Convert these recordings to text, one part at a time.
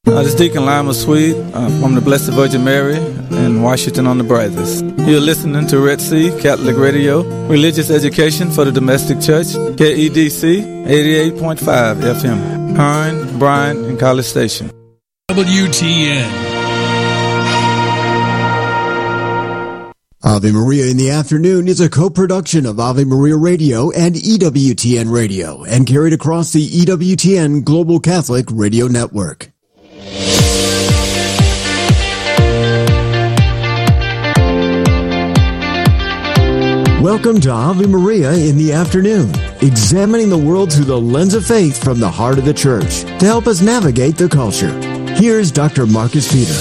This is Deacon Lima Sweet from the Blessed Virgin Mary in Washington on the Brazos. You're listening to Red Sea Catholic Radio, religious education for the domestic church, KEDC 88.5 FM, Hearn, Bryan, and College Station. WTN. Ave Maria in the Afternoon is a co-production of Ave Maria Radio and EWTN Radio and carried across the EWTN Global Catholic Radio Network. Welcome to Ave Maria in the Afternoon, examining the world through the lens of faith from the heart of the Church to help us navigate the culture. Here's Dr. Marcus Peter.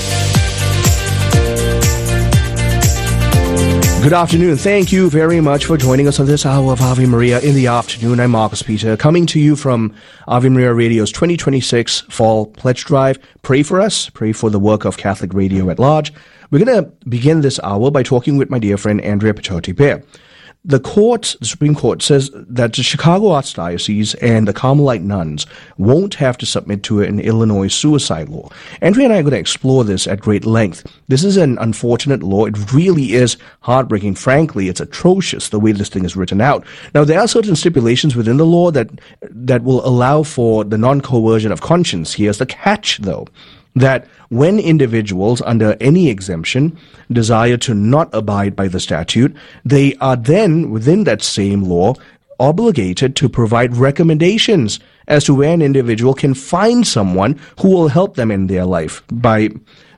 Good afternoon. Thank you very much for joining us on this hour of Ave Maria in the Afternoon. I'm Marcus Peter, coming to you from Ave Maria Radio's 2026 Fall Pledge Drive. Pray for us. Pray for the work of Catholic Radio at large. We're going to begin this hour by talking with my dear friend Andrea Picciotti-Bear. The Supreme Court says that the Chicago Archdiocese and the Carmelite nuns won't have to submit to an Illinois suicide law. Andrea and I are going to explore this at great length. This is an unfortunate law. It really is heartbreaking. Frankly, it's atrocious the way this thing is written out. Now, there are certain stipulations within the law that will allow for the non-coercion of conscience. Here's the catch, though, that when individuals under any exemption desire to not abide by the statute, they are then, within that same law, obligated to provide recommendations as to where an individual can find someone who will help them in their life by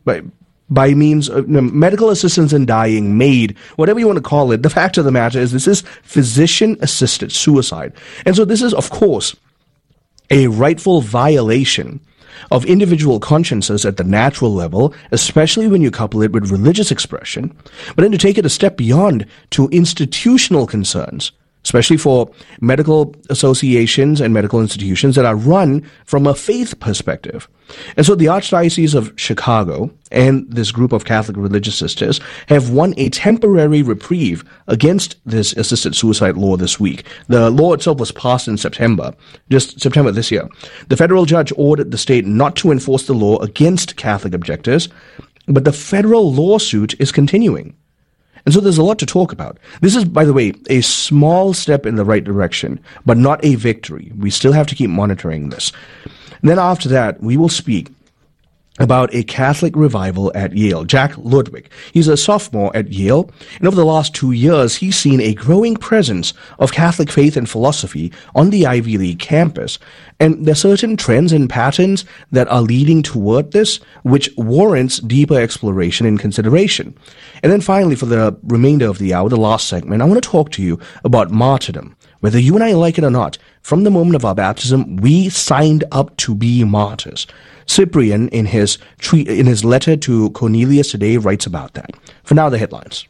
means of medical assistance in dying, maid, whatever you want to call it. The fact of the matter is this is physician-assisted suicide. And so this is, of course, a rightful violation of individual consciences at the natural level, especially when you couple it with religious expression, but then to take it a step beyond to institutional concerns, especially for medical associations and medical institutions that are run from a faith perspective. And so the Archdiocese of Chicago and this group of Catholic religious sisters have won a temporary reprieve against this assisted suicide law this week. The law itself was passed in September this year. The federal judge ordered the state not to enforce the law against Catholic objectors, but the federal lawsuit is continuing. And so there's a lot to talk about. This is, by the way, a small step in the right direction, but not a victory. We still have to keep monitoring this. And then after that, we will speak about a Catholic revival at Yale. Jack Ludwig, he's a sophomore at Yale, and over the last 2 years, he's seen a growing presence of Catholic faith and philosophy on the Ivy League campus. And there are certain trends and patterns that are leading toward this, which warrants deeper exploration and consideration. And then finally, for the remainder of the hour, the last segment, I want to talk to you about martyrdom. Whether you and I like it or not, from the moment of our baptism, we signed up to be martyrs. Cyprian, in his letter to Cornelius today, writes about that. For now, the headlines.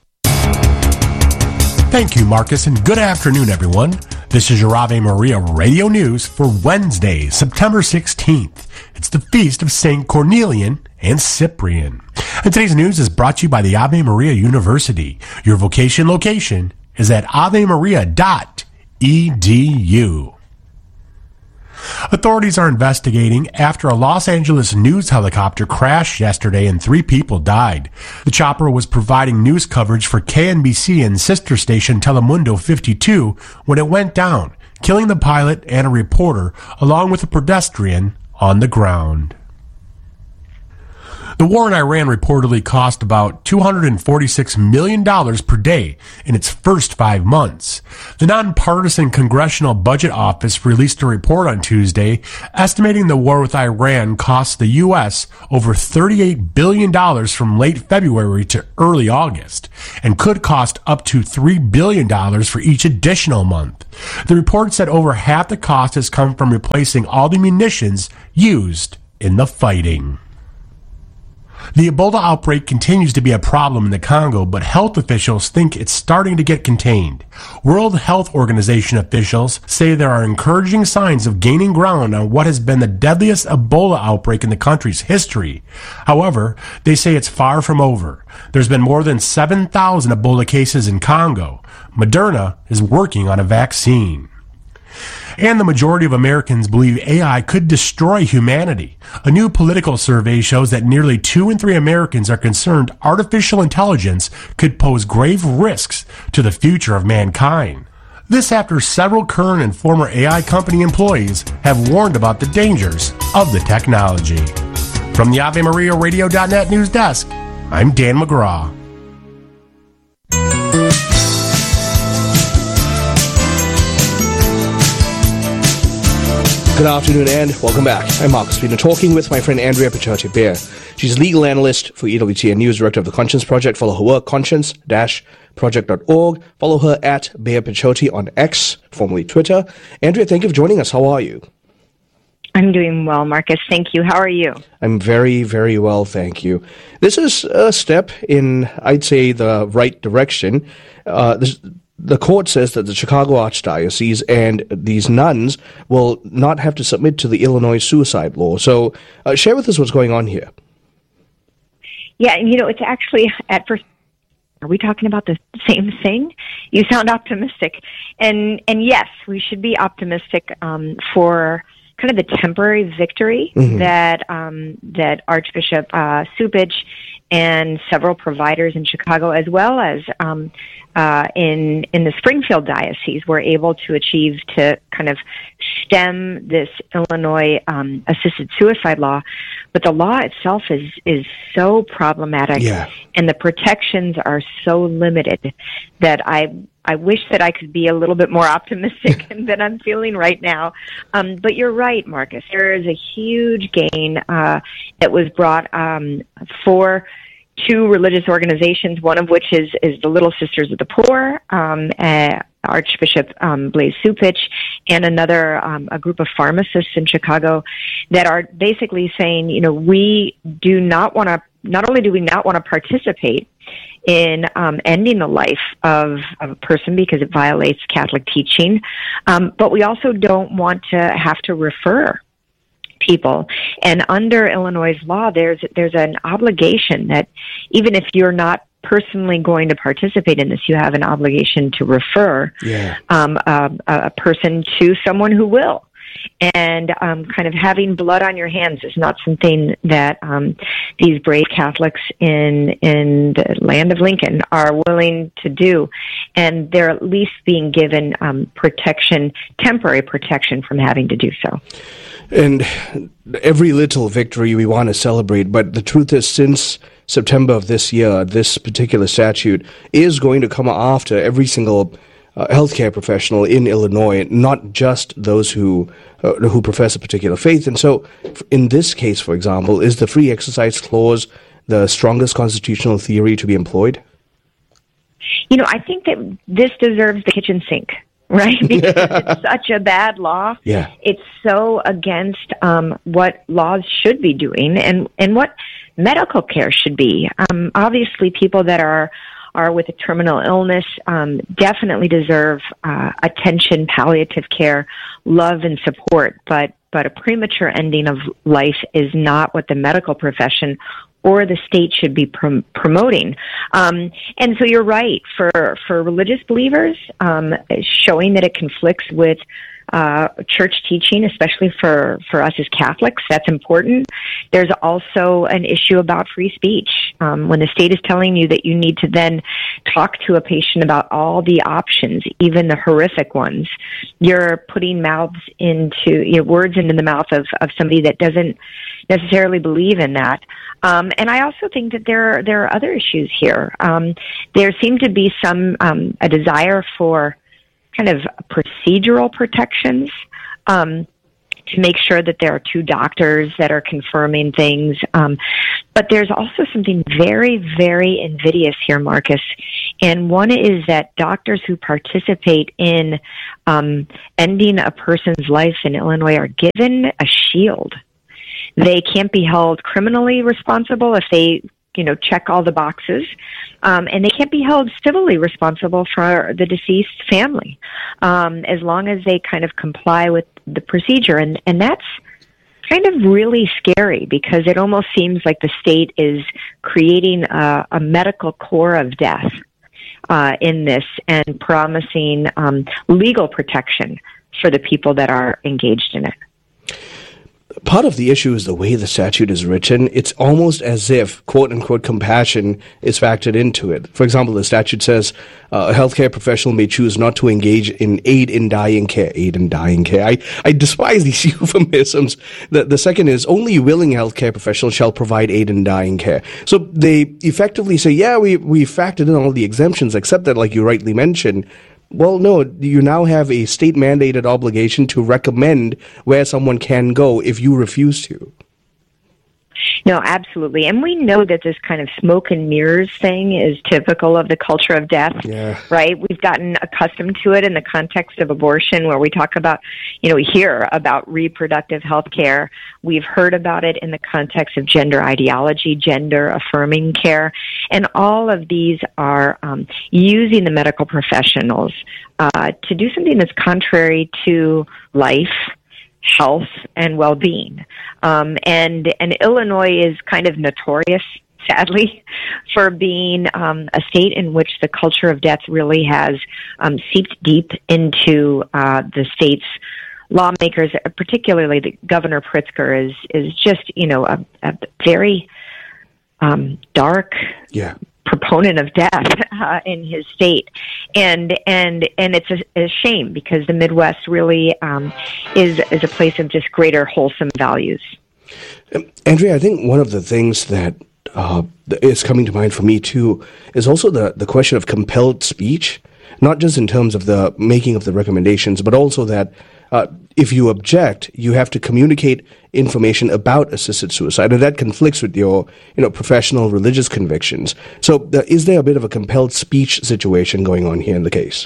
Thank you, Marcus, and good afternoon, everyone. This is your Ave Maria Radio News for Wednesday, September 16th. It's the feast of St. Cornelian and Cyprian. And today's news is brought to you by the Ave Maria University. Your vocation location is at avemaria.edu. Authorities are investigating after a Los Angeles news helicopter crashed yesterday and 3 people died. The chopper was providing news coverage for KNBC and sister station Telemundo 52 when it went down, killing the pilot and a reporter along with a pedestrian on the ground. The war in Iran reportedly cost about $246 million per day in its first 5 months. The nonpartisan Congressional Budget Office released a report on Tuesday estimating the war with Iran cost the U.S. over $38 billion from late February to early August, and could cost up to $3 billion for each additional month. The report said over half the cost has come from replacing all the munitions used in the fighting. The Ebola outbreak continues to be a problem in the Congo, but health officials think it's starting to get contained. World Health Organization officials say there are encouraging signs of gaining ground on what has been the deadliest Ebola outbreak in the country's history. However, they say it's far from over. There's been more than 7,000 Ebola cases in Congo. Moderna is working on a vaccine. And the majority of Americans believe AI could destroy humanity. A new political survey shows that nearly 2 in 3 Americans are concerned artificial intelligence could pose grave risks to the future of mankind. This after several current and former AI company employees have warned about the dangers of the technology. From the AveMariaRadio.net news desk, I'm Dan McGraw. Good afternoon and welcome back. I'm Marcus Pina, talking with my friend Andrea Picciotti-Bear. She's legal analyst for EWTN News, director of the Conscience Project. Follow her work, conscience-project.org. Follow her at Bear Picciotti on X, formerly Twitter. Andrea, thank you for joining us. How are you? I'm doing well, Marcus. Thank you. How are you? I'm very, very well, thank you. This is a step in, I'd say, the right direction. The court says that the Chicago Archdiocese and these nuns will not have to submit to the Illinois suicide law. So share with us what's going on here. Yeah, it's actually, at first, are we talking about the same thing? You sound optimistic. And yes, we should be optimistic for kind of the temporary victory that Archbishop Cupich and several providers in Chicago, as well as in the Springfield Diocese, were able to achieve to kind of stem this Illinois assisted suicide law. But the law itself is so problematic, and the protections are so limited that I wish that I could be a little bit more optimistic than I'm feeling right now. But you're right, Marcus. There is a huge gain that was brought for 2 religious organizations, one of which is the Little Sisters of the Poor, Archbishop Blaise Cupich, and another a group of pharmacists in Chicago that are basically saying, we do not want to. Not only do we not want to participate in ending the life of a person because it violates Catholic teaching, but we also don't want to have to refer people. And under Illinois' law, there's an obligation that even if you're not personally going to participate in this, you have an obligation to refer a person to someone who will. And kind of having blood on your hands is not something that these brave Catholics in the land of Lincoln are willing to do. And they're at least being given temporary protection from having to do so. And every little victory we want to celebrate, but the truth is, since September of this year, this particular statute is going to come after every single healthcare professional in Illinois, not just those who profess a particular faith. And so, in this case, for example, is the free exercise clause the strongest constitutional theory to be employed? I think that this deserves the kitchen sink, right? Because it's such a bad law. Yeah. It's so against what laws should be doing and what medical care should be. Obviously, people that are with a terminal illness definitely deserve attention, palliative care, love, and support. But a premature ending of life is not what the medical profession or the state should be promoting. And so you're right. For religious believers, showing that it conflicts with church teaching, especially for us as Catholics, that's important. There's also an issue about free speech. When the state is telling you that you need to then talk to a patient about all the options, even the horrific ones, you're putting words into the mouth of somebody that doesn't necessarily believe in that. And I also think that there are other issues here. There seem to be a desire for kind of procedural protections to make sure that there are 2 doctors that are confirming things. But there's also something very, very invidious here, Marcus. And one is that doctors who participate in ending a person's life in Illinois are given a shield. They can't be held criminally responsible if they check all the boxes, and they can't be held civilly responsible for the deceased family, as long as they kind of comply with the procedure. And that's kind of really scary because it almost seems like the state is creating a medical core of death in this and promising legal protection for the people that are engaged in it. Part of the issue is the way the statute is written. It's almost as if, quote-unquote, compassion is factored into it. For example, the statute says a healthcare professional may choose not to engage in aid in dying care. Aid in dying care. I despise these euphemisms. The second is only willing healthcare professionals shall provide aid in dying care. So they effectively say, yeah, we factored in all the exemptions, except that, like you rightly mentioned, well, no, you now have a state-mandated obligation to recommend where someone can go if you refuse to. No, absolutely. And we know that this kind of smoke and mirrors thing is typical of the culture of death, right? We've gotten accustomed to it in the context of abortion, where we talk about, we hear about reproductive health care. We've heard about it in the context of gender ideology, gender affirming care. And all of these are using the medical professionals to do something that's contrary to life, health, and well-being. And Illinois is kind of notorious, sadly, for being a state in which the culture of death really has seeped deep into the state's lawmakers, particularly the Governor Pritzker is just, a very dark proponent of death in his state, and it's a shame, because the Midwest really is a place of just greater wholesome values. Andrea, I think one of the things that is coming to mind for me too is also the question of compelled speech, not just in terms of the making of the recommendations, but also that if you object, you have to communicate information about assisted suicide, and that conflicts with your, professional religious convictions. So, is there a bit of a compelled speech situation going on here in the case?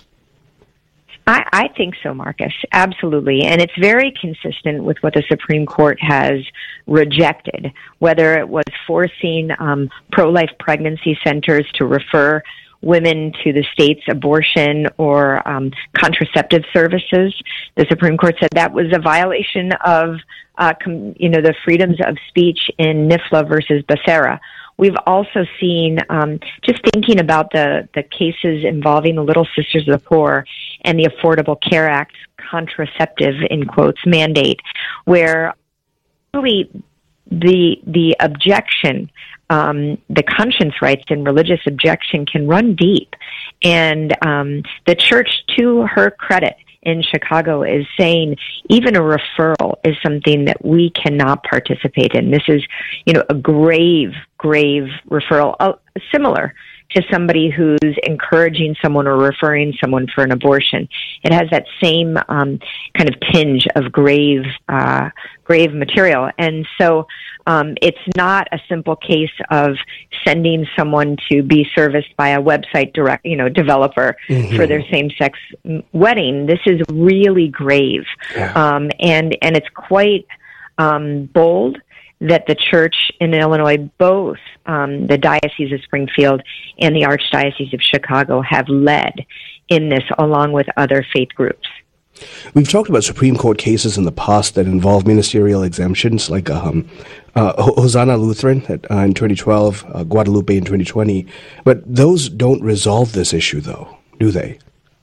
I think so, Marcus. Absolutely. And it's very consistent with what the Supreme Court has rejected, whether it was forcing pro-life pregnancy centers to refer women to the state's abortion or contraceptive services. The Supreme Court said that was a violation of, the freedoms of speech in NIFLA versus Becerra. We've also seen, just thinking about the cases involving the Little Sisters of the Poor and the Affordable Care Act contraceptive, in quotes, mandate, where really the objection, the conscience rights and religious objection can run deep. And the church, to her credit, in Chicago is saying even a referral is something that we cannot participate in. This is, a grave referral, similar to somebody who's encouraging someone or referring someone for an abortion. It has that same kind of tinge of grave material. And so it's not a simple case of sending someone to be serviced by a website developer for their same-sex wedding. This is really grave. And it's quite bold that the church in Illinois, both the Diocese of Springfield and the Archdiocese of Chicago, have led in this, along with other faith groups. We've talked about Supreme Court cases in the past that involve ministerial exemptions, like Hosanna Lutheran in 2012, Guadalupe in 2020. But those don't resolve this issue, though, do they?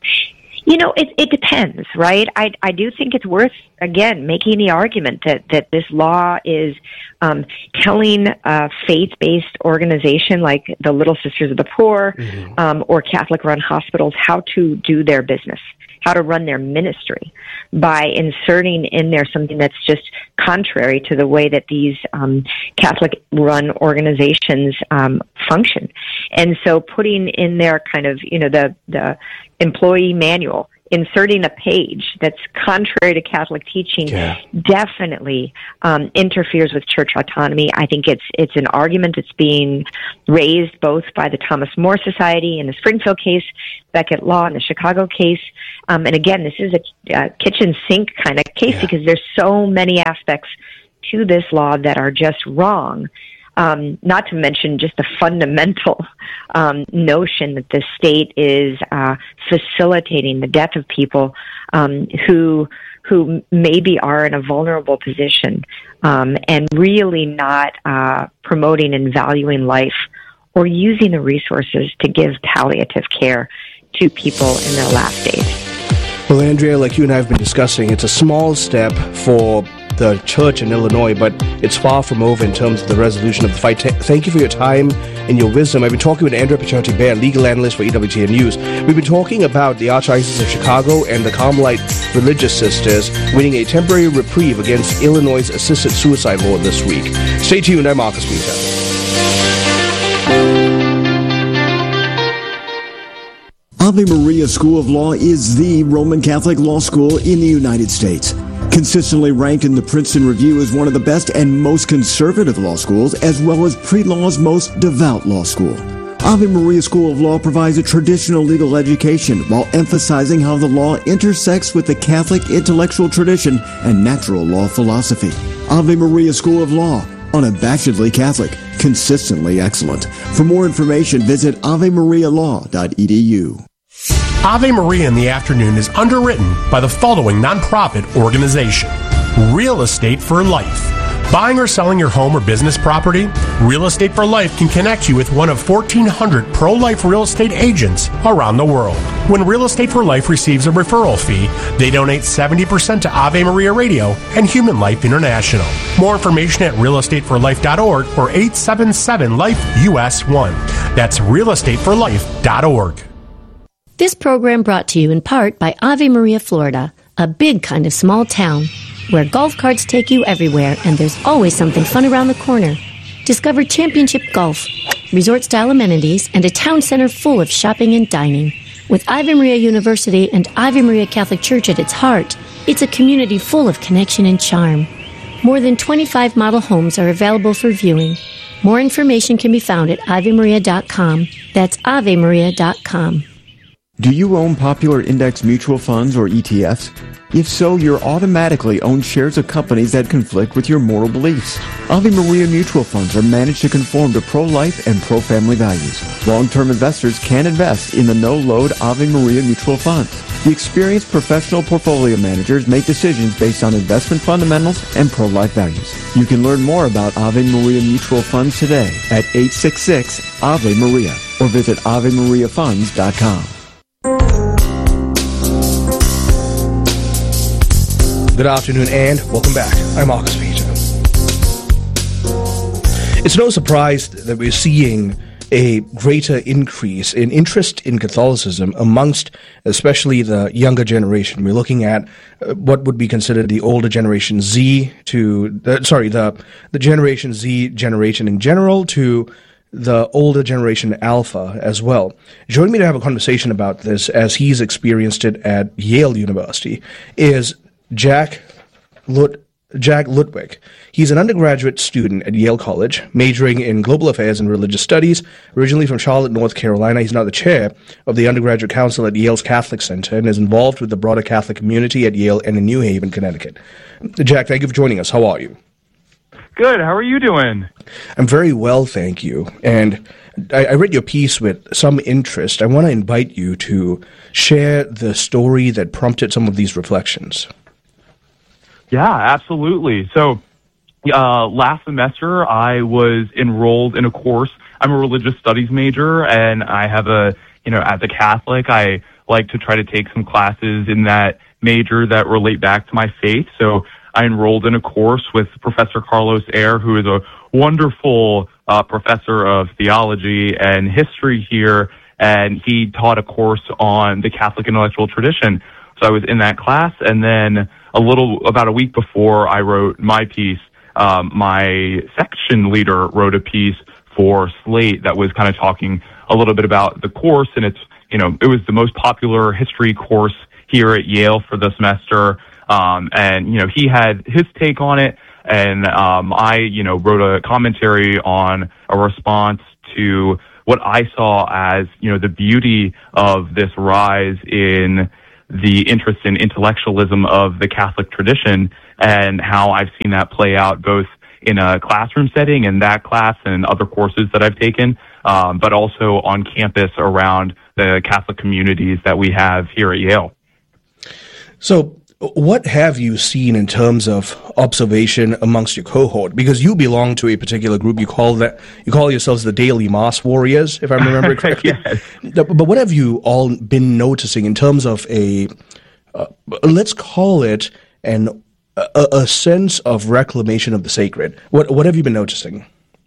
It depends, right? I do think it's worth, again, making the argument that this law is telling a faith-based organization like the Little Sisters of the Poor or Catholic-run hospitals how to do their business, how to run their ministry, by inserting in there something that's just contrary to the way that these Catholic-run organizations function. And so putting in there kind of, the employee manual, inserting a page that's contrary to Catholic teaching definitely interferes with church autonomy. I think it's an argument that's being raised both by the Thomas More Society in the Springfield case, Becket Law in the Chicago case. And again, this is a kitchen sink kind of case because there's so many aspects to this law that are just wrong. Not to mention just the fundamental notion that the state is facilitating the death of people who maybe are in a vulnerable position and really not promoting and valuing life or using the resources to give palliative care to people in their last days. Well, Andrea, like you and I have been discussing, it's a small step for the church in Illinois, but it's far from over in terms of the resolution of the fight. Thank you for your time and your wisdom. I've been talking with Andrea Picciardi-Bear, legal analyst for EWTN News. We've been talking about the Archdiocese of Chicago and the Carmelite Religious Sisters winning a temporary reprieve against Illinois' assisted suicide law this week. Stay tuned. I'm Marcus Peter. Ave Maria School of Law is the Roman Catholic law school in the United States. Consistently ranked in the Princeton Review as one of the best and most conservative law schools, as well as pre-law's most devout law school. Ave Maria School of Law provides a traditional legal education while emphasizing how the law intersects with the Catholic intellectual tradition and natural law philosophy. Ave Maria School of Law, unabashedly Catholic, consistently excellent. For more information, visit avemarialaw.edu. Ave Maria in the Afternoon is underwritten by the following nonprofit organization: Real Estate for Life. Buying or selling your home or business property? Real Estate for Life can connect you with one of 1,400 pro-life real estate agents around the world. When Real Estate for Life receives a referral fee, they donate 70% to Ave Maria Radio and Human Life International. More information at realestateforlife.org or 877-LIFE-US1. That's realestateforlife.org. This program brought to you in part by Ave Maria, Florida, a big kind of small town where golf carts take you everywhere and there's always something fun around the corner. Discover championship golf, resort-style amenities, and a town center full of shopping and dining. With Ave Maria University and Ave Maria Catholic Church at its heart, it's a community full of connection and charm. More than 25 model homes are available for viewing. More information can be found at avemaria.com. That's avemaria.com. Do you own popular index mutual funds or ETFs? If so, you're automatically own shares of companies that conflict with your moral beliefs. Ave Maria mutual funds are managed to conform to pro-life and pro-family values. Long-term investors can invest in the no-load Ave Maria mutual funds. The experienced professional portfolio managers make decisions based on investment fundamentals and pro-life values. You can learn more about Ave Maria mutual funds today at 866-AVE-MARIA or visit AveMariaFunds.com. Good afternoon and welcome back. I'm Marcus Peter. It's no surprise that we're seeing a greater increase in interest in Catholicism amongst especially the younger generation. We're looking at what would be considered the older generation Z to, the Generation Z generation in general to the older generation Alpha as well. Joining me to have a conversation about this, as he's experienced it at Yale University, is Jack Ludwig. He's an undergraduate student at Yale College, majoring in global affairs and religious studies. Originally from Charlotte, North Carolina, he's now the chair of the undergraduate council at Yale's Catholic Center and is involved with the broader Catholic community at Yale and in New Haven, Connecticut. Jack, thank you for joining us. How are you? Good. How are you doing? I'm very well, thank you. And I read your piece with some interest. I want to invite you to share the story that prompted some of these reflections. Yeah, absolutely. So last semester, I was enrolled in a course. I'm a religious studies major, and I have as a Catholic, I like to try to take some classes in that major that relate back to my faith. So I enrolled in a course with Professor Carlos Ayer, who is a wonderful professor of theology and history here, and he taught a course on the Catholic intellectual tradition. So I was in that class, and then about a week before I wrote my piece, my section leader wrote a piece for Slate that was kind of talking a little bit about the course, and it was the most popular history course here at Yale for the semester. And he had his take on it, and I wrote a commentary on a response to what I saw as the beauty of this rise in the interest in intellectualism of the Catholic tradition, and how I've seen that play out both in a classroom setting in that class and other courses that I've taken, but also on campus around the Catholic communities that we have here at Yale. So what have you seen in terms of observation amongst your cohort? Because you belong to a particular group. You call yourselves the Daily Mass Warriors, if I remember correctly. Yes. But what have you all been noticing in terms of a let's call it a sense of reclamation of the sacred. What have you been noticing?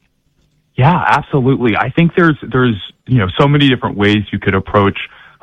Yeah, absolutely. I think there's so many different ways you could approach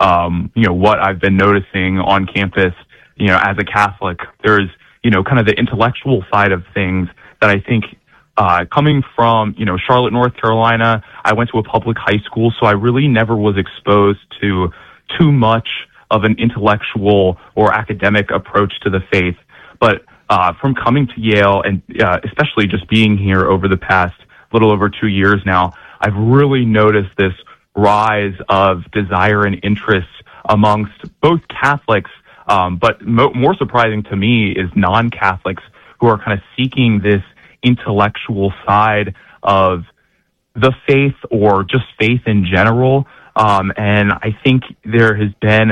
what I've been noticing on campus. As a Catholic, there's kind of the intellectual side of things that I think coming from Charlotte, North Carolina, I went to a public high school, so I really never was exposed to too much of an intellectual or academic approach to the faith. But from coming to Yale and especially just being here over the past little over 2 years now, I've really noticed this rise of desire and interest amongst both Catholics, but more surprising to me is non-Catholics who are kind of seeking this intellectual side of the faith or just faith in general. And I think there has been,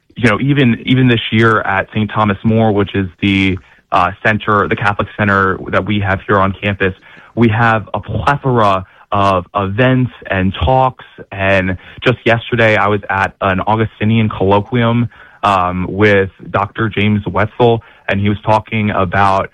even this year at St. Thomas More, which is the center, the Catholic center that we have here on campus, we have a plethora of events and talks. And just yesterday, I was at an Augustinian colloquium with Dr. James Wetzel, and he was talking about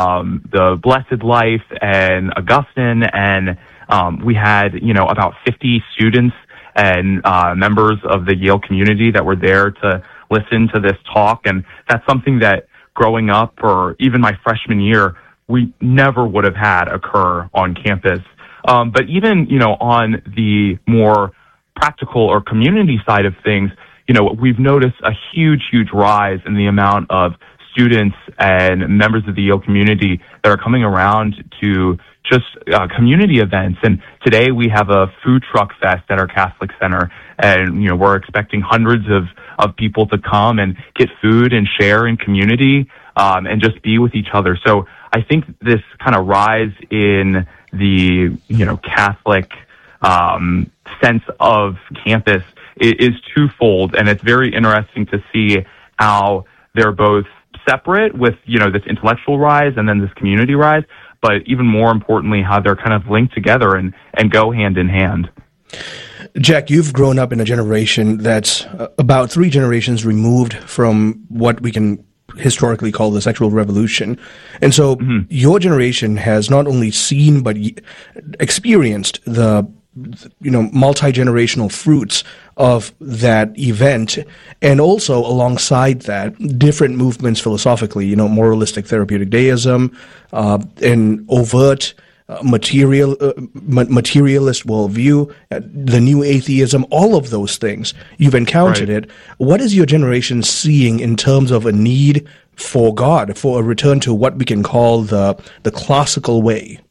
the Blessed Life and Augustine, and we had about 50 students and members of the Yale community that were there to listen to this talk. And that's something that growing up, or even my freshman year, we never would have had occur on campus. But even on the more practical or community side of things, we've noticed a huge rise in the amount of students and members of the Yale community that are coming around to just community events. And today we have a food truck fest at our Catholic Center, and we're expecting hundreds of people to come and get food and share in community and just be with each other. So I think this kind of rise in the Catholic sense of campus is twofold, and it's very interesting to see how they're both separate with this intellectual rise and then this community rise, but even more importantly, how they're kind of linked together and go hand in hand. Jack, you've grown up in a generation that's about 3 generations removed from what we can historically call the sexual revolution. And so your generation has not only seen but experienced the multi-generational fruits of that event, and also alongside that, different movements philosophically, moralistic therapeutic deism, and overt materialist worldview, the new atheism, all of those things. You've encountered it. What is your generation seeing in terms of a need for God, for a return to what we can call the classical way?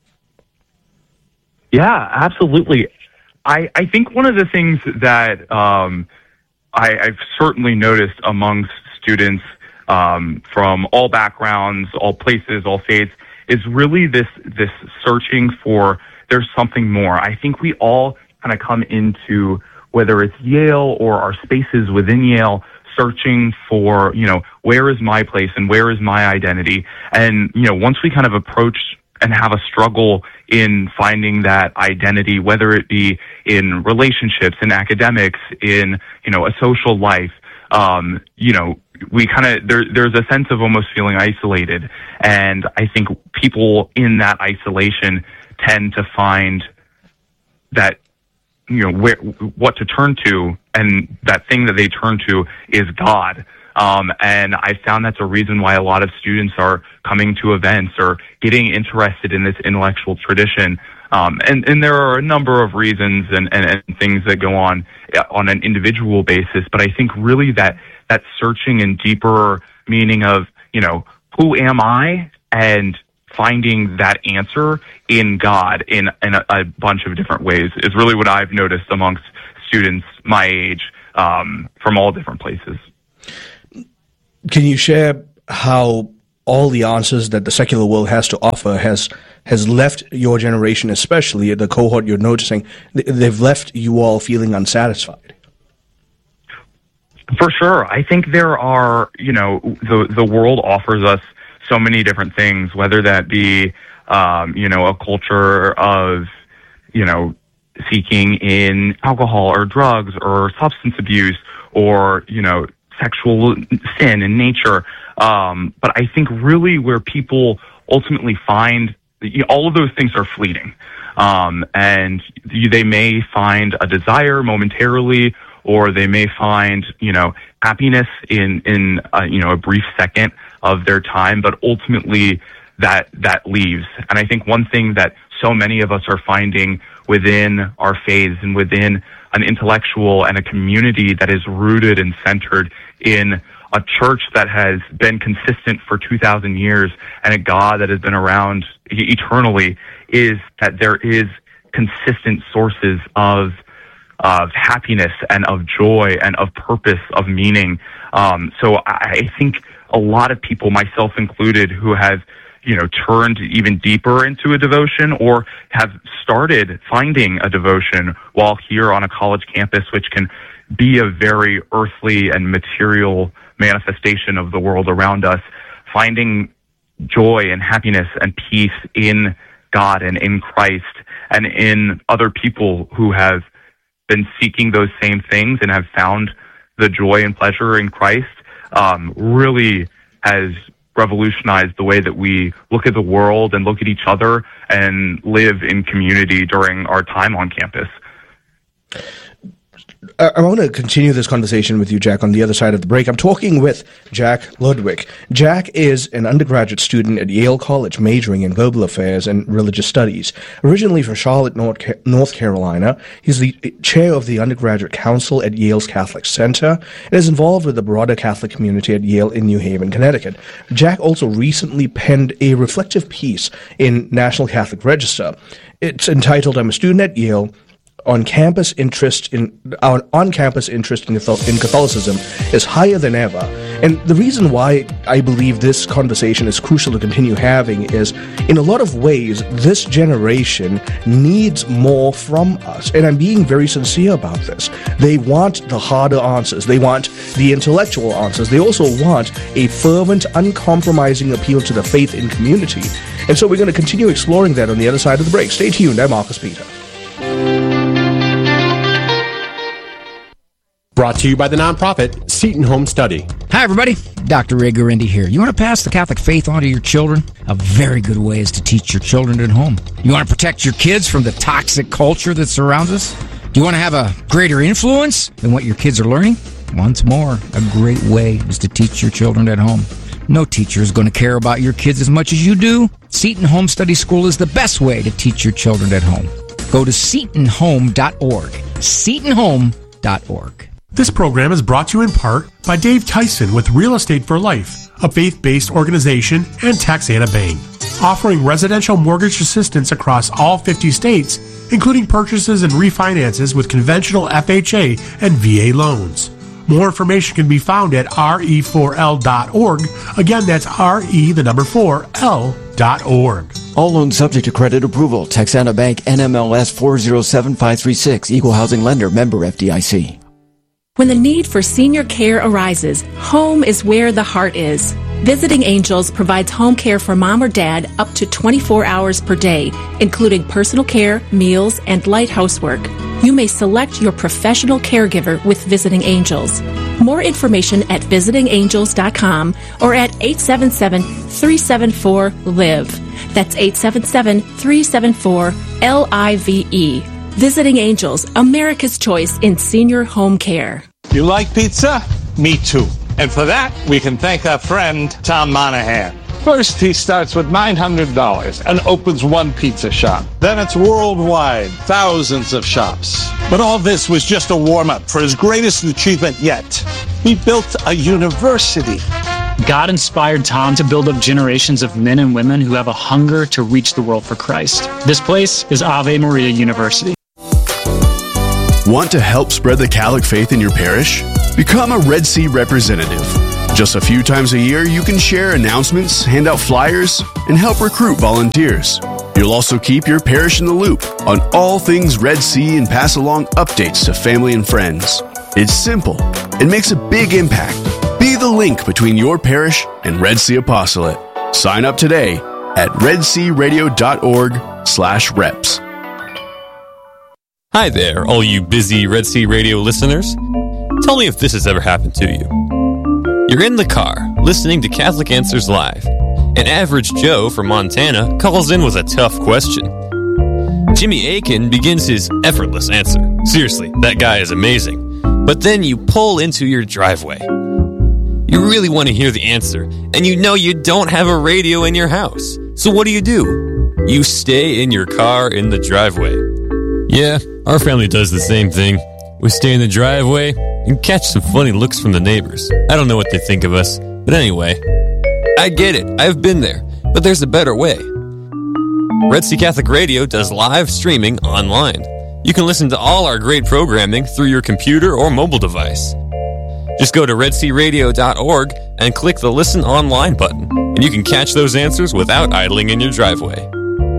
Yeah, absolutely. I think one of the things that I've certainly noticed amongst students from all backgrounds, all places, all faiths, is really this searching for there's something more. I think we all kind of come into, whether it's Yale or our spaces within Yale, searching for, where is my place and where is my identity? And, once we kind of approach and have a struggle in finding that identity, whether it be in relationships, in academics, in, a social life, we kind of, there's a sense of almost feeling isolated. And I think people in that isolation tend to find that, what to turn to, and that thing that they turn to is God. And I found that's a reason why a lot of students are coming to events or getting interested in this intellectual tradition. And there are a number of reasons and things that go on an individual basis. But I think really that searching and deeper meaning of, who am I? And finding that answer in God in a bunch of different ways is really what I've noticed amongst students my age from all different places. Can you share how all the answers that the secular world has to offer has left your generation, especially the cohort you're noticing, they've left you all feeling unsatisfied? For sure. I think there are, the world offers us so many different things, whether that be, a culture of, seeking in alcohol or drugs or substance abuse or, sexual sin and nature. But I think really where people ultimately find, all of those things are fleeting. And they may find a desire momentarily, or they may find, happiness in a brief second of their time, but ultimately that leaves. And I think one thing that so many of us are finding within our faiths and within an intellectual and a community that is rooted and centered in a church that has been consistent for 2,000 years and a God that has been around eternally, is that there is consistent sources of happiness and of joy and of purpose, of meaning. So I think a lot of people, myself included, who have turned even deeper into a devotion or have started finding a devotion while here on a college campus, which can be a very earthly and material manifestation of the world around us, finding joy and happiness and peace in God and in Christ and in other people who have been seeking those same things and have found the joy and pleasure in Christ, really has revolutionized the way that we look at the world and look at each other and live in community during our time on campus. I want to continue this conversation with you, Jack, on the other side of the break. I'm talking with Jack Ludwig. Jack is an undergraduate student at Yale College, majoring in global affairs and religious studies. Originally from Charlotte, North Carolina, he's the chair of the undergraduate council at Yale's Catholic Center and is involved with the broader Catholic community at Yale in New Haven, Connecticut. Jack also recently penned a reflective piece in National Catholic Register. It's entitled, "I'm a Student at Yale. On-campus interest in Catholicism is higher than ever." And the reason why I believe this conversation is crucial to continue having is, in a lot of ways, this generation needs more from us. And I'm being very sincere about this. They want the harder answers. They want the intellectual answers. They also want a fervent, uncompromising appeal to the faith in community. And so we're going to continue exploring that on the other side of the break. Stay tuned. I'm Marcus Peter. Brought to you by the nonprofit Seton Home Study. Hi, everybody. Dr. Ray Guarendi here. You want to pass the Catholic faith on to your children? A very good way is to teach your children at home. You want to protect your kids from the toxic culture that surrounds us? Do you want to have a greater influence than what your kids are learning? Once more, a great way is to teach your children at home. No teacher is going to care about your kids as much as you do. Seton Home Study School is the best way to teach your children at home. Go to setonhome.org. setonhome.org. This program is brought to you in part by Dave Tyson with Real Estate for Life, a faith-based organization, and Taxana Bank, offering residential mortgage assistance across all 50 states, including purchases and refinances with conventional FHA and VA loans. More information can be found at re4l.org. Again, that's re4l.org. All loans subject to credit approval. Taxana Bank, NMLS 407536. Equal housing lender. Member FDIC. When the need for senior care arises, home is where the heart is. Visiting Angels provides home care for mom or dad up to 24 hours per day, including personal care, meals, and light housework. You may select your professional caregiver with Visiting Angels. More information at visitingangels.com or at 877-374-LIVE. That's 877-374-LIVE. Visiting Angels, America's choice in senior home care. You like pizza? Me too. And for that, we can thank our friend, Tom Monahan. First, he starts with $900 and opens one pizza shop. Then it's worldwide, thousands of shops. But all this was just a warm-up for his greatest achievement yet. He built a university. God inspired Tom to build up generations of men and women who have a hunger to reach the world for Christ. This place is Ave Maria University. Want to help spread the Catholic faith in your parish? Become a Red Sea representative. Just a few times a year, you can share announcements, hand out flyers, and help recruit volunteers. You'll also keep your parish in the loop on all things Red Sea and pass along updates to family and friends. It's simple. It makes a big impact. Be the link between your parish and Red Sea Apostolate. Sign up today at redsearadio.org/reps. Hi there, all you busy Red Sea Radio listeners. Tell me if this has ever happened to you. You're in the car, listening to Catholic Answers Live. An average Joe from Montana calls in with a tough question. Jimmy Aiken begins his effortless answer. Seriously, that guy is amazing. But then you pull into your driveway. You really want to hear the answer, and you know you don't have a radio in your house. So what do? You stay in your car in the driveway. Yeah, our family does the same thing. We stay in the driveway and catch some funny looks from the neighbors. I don't know what they think of us, but anyway, I get it. I've been there, but there's a better way. Red Sea Catholic Radio does live streaming online. You can listen to all our great programming through your computer or mobile device. Just go to redsearadio.org and click the Listen Online button, and you can catch those answers without idling in your driveway.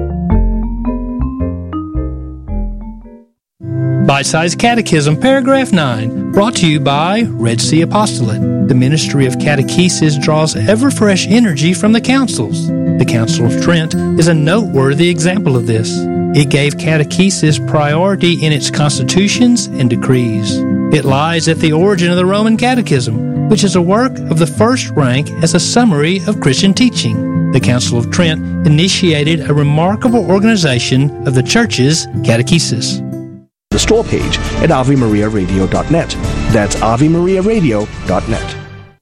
Bite-Sized Catechism, Paragraph 9, brought to you by Red Sea Apostolate. The ministry of catechesis draws ever-fresh energy from the councils. The Council of Trent is a noteworthy example of this. It gave catechesis priority in its constitutions and decrees. It lies at the origin of the Roman Catechism, which is a work of the first rank as a summary of Christian teaching. The Council of Trent initiated a remarkable organization of the Church's catechesis. The store page at AveMariaRadio.net. That's AveMariaRadio.net.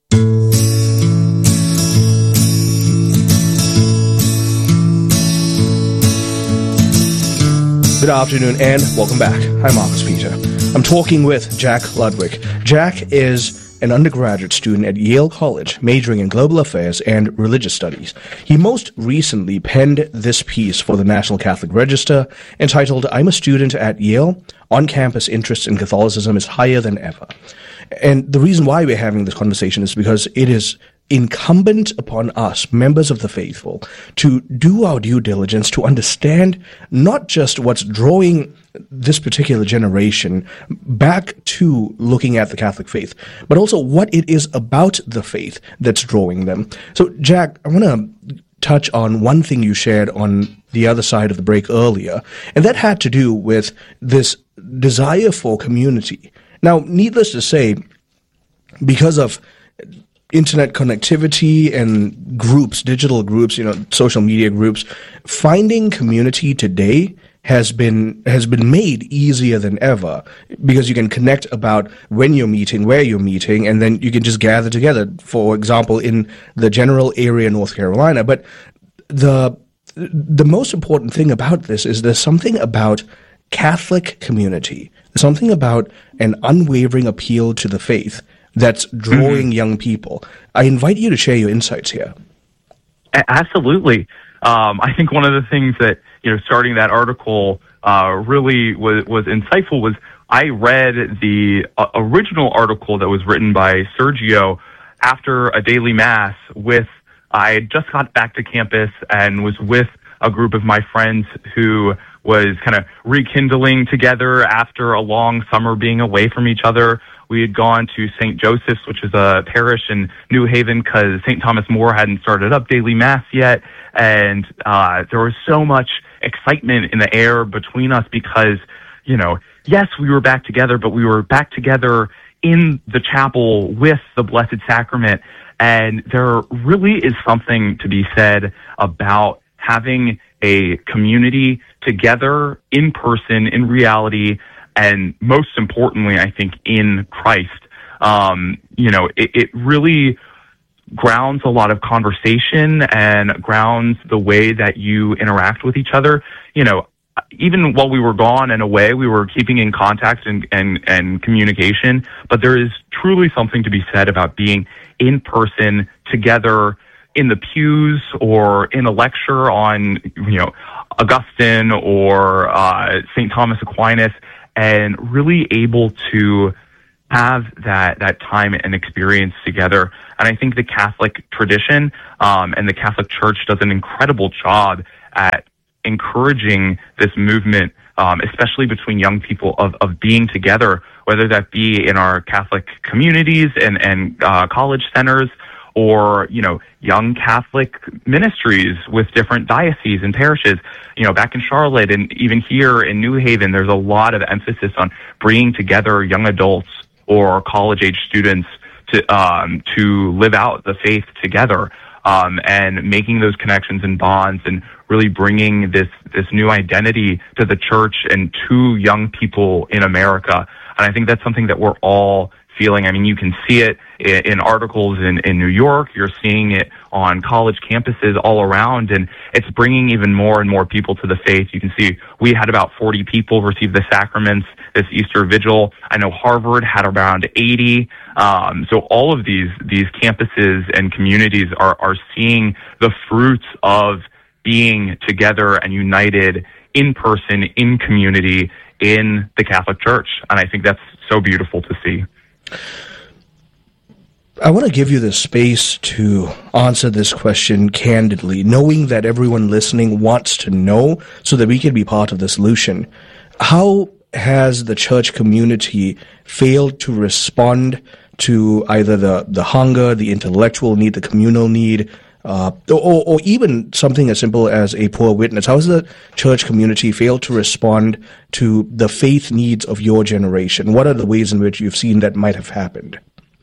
Good afternoon and welcome back. I'm Marcus Peter. I'm talking with Jack Ludwig. Jack is an undergraduate student at Yale College, majoring in global affairs and religious studies. He most recently penned this piece for the National Catholic Register entitled, I'm a Student at Yale. On-campus interest in Catholicism is higher than ever. And the reason why we're having this conversation is because it is incumbent upon us, members of the faithful, to do our due diligence to understand not just what's drawing this particular generation back to looking at the Catholic faith, but also what it is about the faith that's drawing them. So, Jack, I want to touch on one thing you shared on the other side of the break earlier, and that had to do with this desire for community. Now, needless to say, because of internet connectivity and groups, digital groups, social media groups, finding community today has been made easier than ever because you can connect about when you're meeting, where you're meeting, and then you can just gather together, for example, in the general area, North Carolina. But the most important thing about this is there's something about Catholic community. There's something about an unwavering appeal to the faith that's drawing young people. I invite you to share your insights here. Absolutely. I think one of the things that, starting that article really was insightful was I read the original article that was written by Sergio after a daily mass I had just got back to campus and was with a group of my friends who was kind of rekindling together after a long summer being away from each other. We had gone to St. Joseph's, which is a parish in New Haven, because St. Thomas More hadn't started up daily mass yet. And there was so much excitement in the air between us because, yes, we were back together, but we were back together in the chapel with the Blessed Sacrament. And there really is something to be said about having a community together in person, in reality, and most importantly, I think, in Christ. It really grounds a lot of conversation and grounds the way that you interact with each other. Even while we were gone and away, we were keeping in contact and communication, but there is truly something to be said about being in person together in the pews or in a lecture on, Augustine or St. Thomas Aquinas, and really able to have that time and experience together. And I think the Catholic tradition and the Catholic Church does an incredible job at encouraging this movement, especially between young people, of being together, whether that be in our Catholic communities and college centers, or, young Catholic ministries with different dioceses and parishes. Back in Charlotte and even here in New Haven, there's a lot of emphasis on bringing together young adults or college-age students to live out the faith together, and making those connections and bonds, and really bringing this new identity to the church and to young people in America. And I think that's something that we're all feeling. I mean, you can see it in articles in New York. You're seeing it on college campuses all around, and it's bringing even more and more people to the faith. You can see we had about 40 people receive the sacraments this Easter Vigil. I know Harvard had around 80. So all of these campuses and communities are seeing the fruits of being together and united in person, in community, in the Catholic Church. And I think that's so beautiful to see. I want to give you the space to answer this question candidly, knowing that everyone listening wants to know so that we can be part of the solution. How has the church community failed to respond to either the hunger, the intellectual need, the communal need, or even something as simple as a poor witness? How has the church community failed to respond to the faith needs of your generation? What are the ways in which you've seen that might have happened?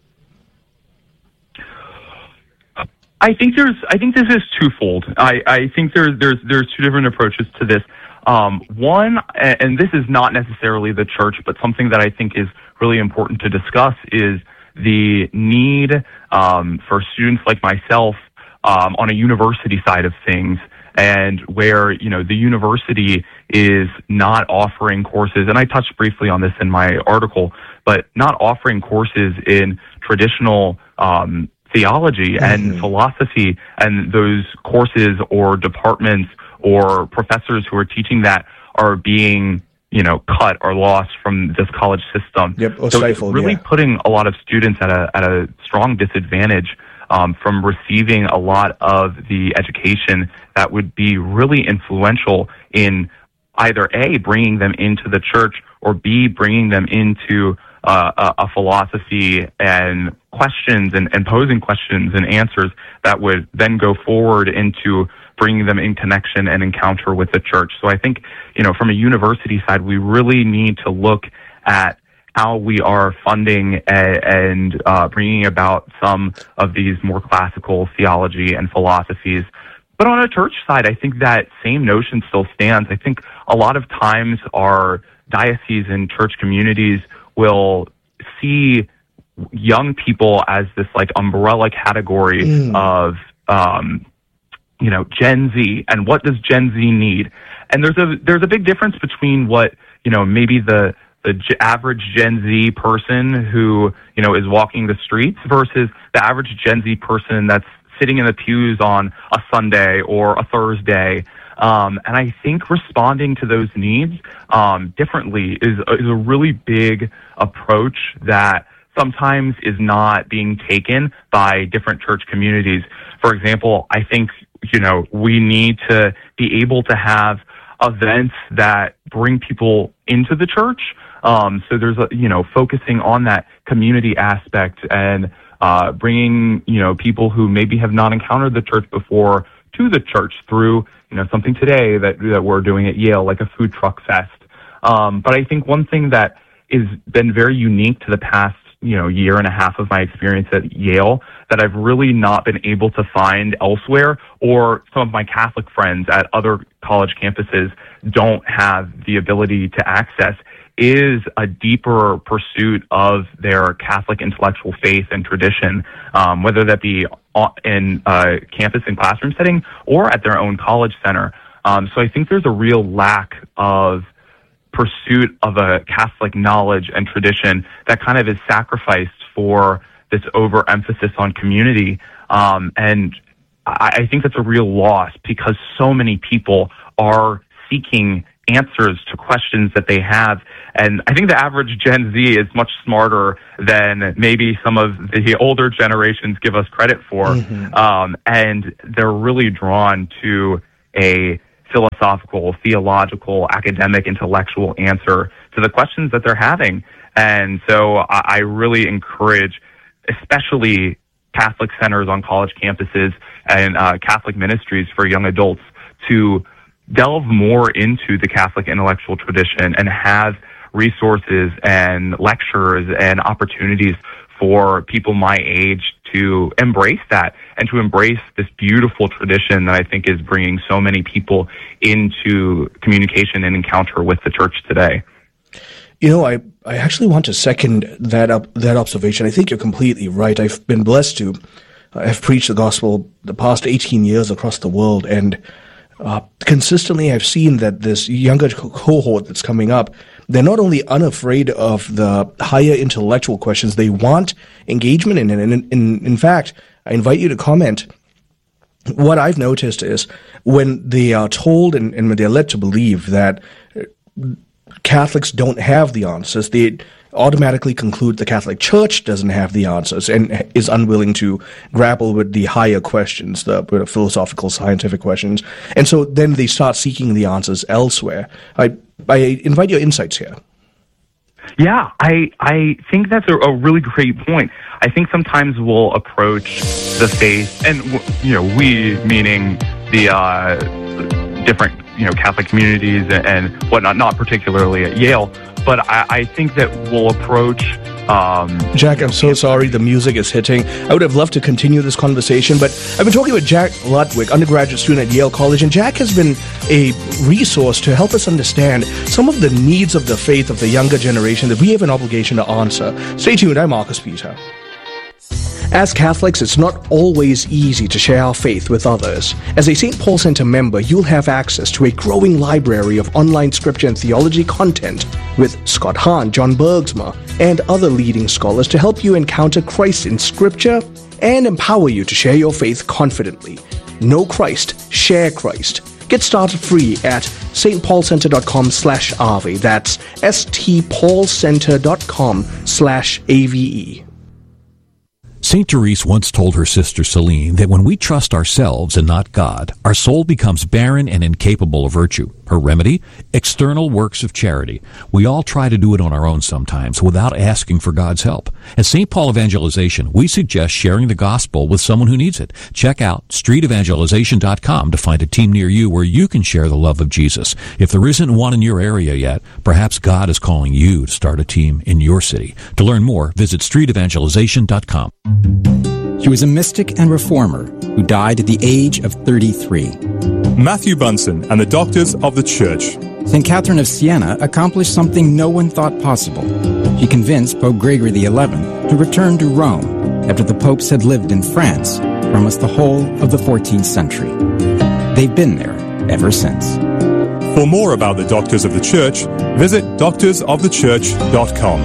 I think this is twofold. I think there's two different approaches to this. One, and this is not necessarily the church, but something that I think is really important to discuss, is the need for students like myself on a university side of things, and where, the university is not offering courses, and I touched briefly on this in my article, but not offering courses in traditional theology and philosophy, and those courses or departments or professors who are teaching that are being, cut or lost from this college system. So it's really putting a lot of students at a strong disadvantage from receiving a lot of the education that would be really influential in either A, bringing them into the church, or B, bringing them into a philosophy and questions and posing questions and answers that would then go forward into bringing them in connection and encounter with the church. So I think, from a university side, we really need to look at how we are funding and bringing about some of these more classical theology and philosophies. But on a church side, I think that same notion still stands. I think a lot of times our dioceses and church communities will see young people as this umbrella category of, Gen Z, and what does Gen Z need? And there's a big difference between what, maybe the average Gen Z person who, is walking the streets versus the average Gen Z person that's sitting in the pews on a Sunday or a Thursday. And I think responding to those needs differently is a really big approach that sometimes is not being taken by different church communities. For example, I think, we need to be able to have events that bring people into the church. So there's focusing on that community aspect and bringing, people who maybe have not encountered the church before to the church through, something today that we're doing at Yale, like a food truck fest. But I think one thing that has been very unique to the past, year and a half of my experience at Yale that I've really not been able to find elsewhere, or some of my Catholic friends at other college campuses don't have the ability to access, is a deeper pursuit of their Catholic intellectual faith and tradition, whether that be in a campus and classroom setting or at their own college center. So I think there's a real lack of pursuit of a Catholic knowledge and tradition that kind of is sacrificed for this overemphasis on community. And I think that's a real loss, because so many people are seeking answers to questions that they have. And I think the average Gen Z is much smarter than maybe some of the older generations give us credit for. And they're really drawn to a philosophical, theological, academic, intellectual answer to the questions that they're having. And so I really encourage, especially Catholic centers on college campuses and Catholic ministries for young adults, to delve more into the Catholic intellectual tradition and have resources and lectures and opportunities for people my age to embrace that and to embrace this beautiful tradition that I think is bringing so many people into communication and encounter with the church today. You know, I actually want to second that observation. I think you're completely right. I've been blessed to have preached the gospel the past 18 years across the world, and consistently I've seen that this younger cohort that's coming up, they're not only unafraid of the higher intellectual questions, they want engagement in it. And in fact, I invite you to comment. What I've noticed is when they are told and when they're led to believe that Catholics don't have the answers, they automatically conclude the Catholic Church doesn't have the answers and is unwilling to grapple with the higher questions, the philosophical, scientific questions. And so then they start seeking the answers elsewhere. I invite your insights here. Yeah, I think that's a really great point. I think sometimes we'll approach the faith, and we meaning the different Catholic communities and whatnot, not particularly at Yale, but I think that we'll approach. Jack, I'm so sorry the music is hitting. I would have loved to continue this conversation, but I've been talking with Jack Ludwig, undergraduate student at Yale College, and Jack has been a resource to help us understand some of the needs of the faith of the younger generation that we have an obligation to answer. Stay tuned, I'm Marcus Peter. As Catholics, it's not always easy to share our faith with others. As a St. Paul Center member, you'll have access to a growing library of online scripture and theology content with Scott Hahn, John Bergsma, and other leading scholars to help you encounter Christ in Scripture and empower you to share your faith confidently. Know Christ, share Christ. Get started free at stpaulcenter.com/Ave. That's stpaulcenter.com/AVE. St. Therese once told her sister Celine that when we trust ourselves and not God, our soul becomes barren and incapable of virtue. Her remedy? External works of charity. We all try to do it on our own sometimes without asking for God's help. At St. Paul Evangelization, we suggest sharing the gospel with someone who needs it. Check out streetevangelization.com to find a team near you where you can share the love of Jesus. If there isn't one in your area yet, perhaps God is calling you to start a team in your city. To learn more, visit streetevangelization.com. He was a mystic and reformer who died at the age of 33. Matthew Bunsen and the Doctors of the Church. St. Catherine of Siena accomplished something no one thought possible. She convinced Pope Gregory XI to return to Rome after the popes had lived in France for almost the whole of the 14th century. They've been there ever since. For more about the Doctors of the Church, visit doctorsofthechurch.com.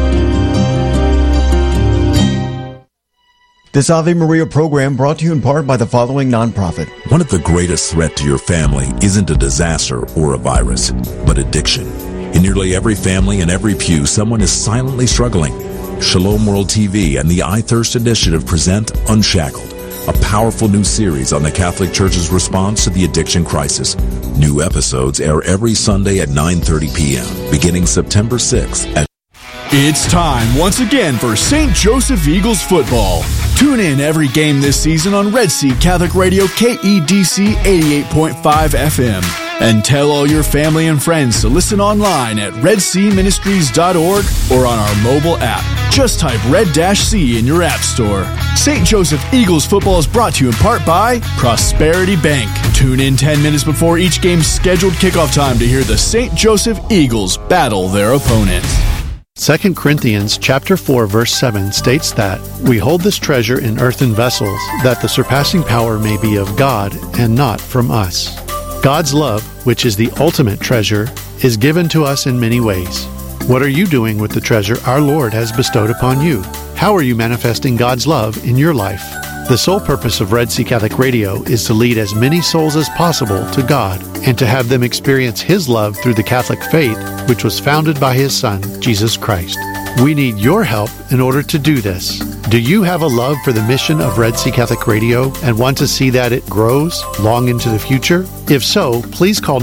This Ave Maria program brought to you in part by the following nonprofit. One of the greatest threats to your family isn't a disaster or a virus, but addiction. In nearly every family and every pew, someone is silently struggling. Shalom World TV and the I Thirst Initiative present Unshackled, a powerful new series on the Catholic Church's response to the addiction crisis. New episodes air every Sunday at 9:30 p.m., beginning September 6th at It's time once again for St. Joseph Eagles football. Tune in every game this season on Red Sea Catholic Radio KEDC 88.5 FM. And tell all your family and friends to listen online at redseaministries.org or on our mobile app. Just type Red-C in your app store. St. Joseph Eagles football is brought to you in part by Prosperity Bank. Tune in 10 minutes before each game's scheduled kickoff time to hear the St. Joseph Eagles battle their opponent. 2 Corinthians chapter 4 verse 7 states that we hold this treasure in earthen vessels, that the surpassing power may be of God and not from us. God's love, which is the ultimate treasure, is given to us in many ways. What are you doing with the treasure our Lord has bestowed upon you? How are you manifesting God's love in your life? The sole purpose of Red Sea Catholic Radio is to lead as many souls as possible to God and to have them experience His love through the Catholic faith, which was founded by His Son, Jesus Christ. We need your help in order to do this. Do you have a love for the mission of Red Sea Catholic Radio and want to see that it grows long into the future? If so, please call